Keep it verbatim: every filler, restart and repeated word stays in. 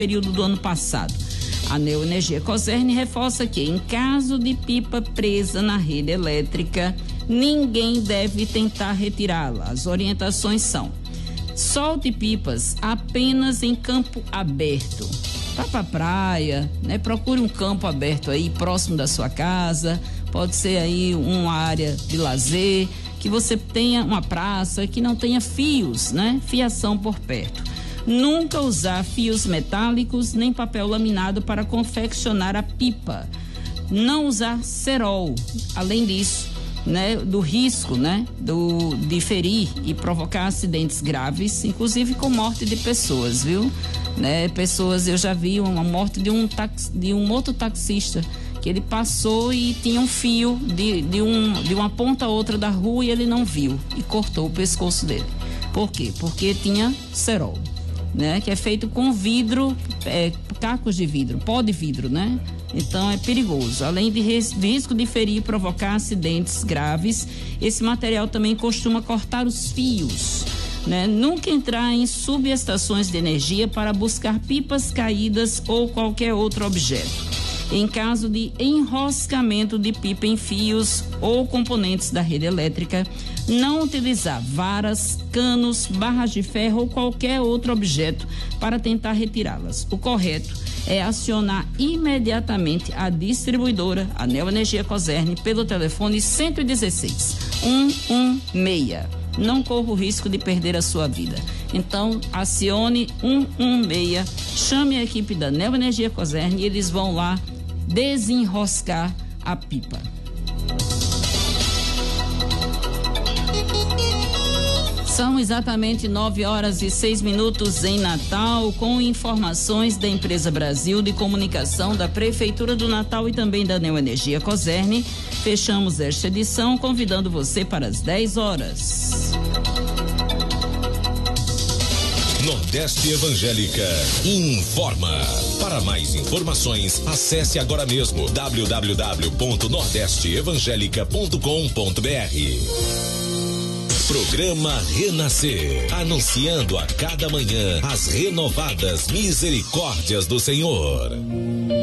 período do ano passado. A Neoenergia Cosern reforça que, em caso de pipa presa na rede elétrica, ninguém deve tentar retirá-la. As orientações são: solte pipas apenas em campo aberto. Vá para a praia, né? Procure um campo aberto aí próximo da sua casa. Pode ser aí uma área de lazer, que você tenha uma praça que não tenha fios, né? Fiação por perto. Nunca usar fios metálicos nem papel laminado para confeccionar a pipa. Não usar cerol. Além disso, né, do risco, né, do, de ferir e provocar acidentes graves, inclusive com morte de pessoas, viu? Né, pessoas, eu já vi uma morte de um, tax, de um mototaxista, que ele passou e tinha um fio de, de, um, de uma ponta a outra da rua e ele não viu e cortou o pescoço dele. Por quê? Porque tinha cerol, né? Que é feito com vidro, é, cacos de vidro, pó de vidro, né? Então é perigoso. Além de ris- risco de ferir e provocar acidentes graves, esse material também costuma cortar os fios, né? Nunca entrar em subestações de energia para buscar pipas caídas ou qualquer outro objeto. Em caso de enroscamento de pipa em fios ou componentes da rede elétrica, não utilizar varas, canos, barras de ferro ou qualquer outro objeto para tentar retirá-las. O correto é acionar imediatamente a distribuidora, a Neoenergia Cosern, pelo telefone cento e dezesseis, cento e dezesseis. Não corra o risco de perder a sua vida. Então, acione cento e dezesseis, chame a equipe da Neoenergia Cosern e eles vão lá desenroscar a pipa. São exatamente nove horas e seis minutos em Natal, com informações da Empresa Brasil de Comunicação, da Prefeitura do Natal e também da Neoenergia Cosern. Fechamos esta edição convidando você para as dez horas. Nordeste Evangélica informa. Para mais informações, acesse agora mesmo w w w ponto nordeste evangélica ponto com ponto b r. Programa Renascer, anunciando a cada manhã as renovadas misericórdias do Senhor.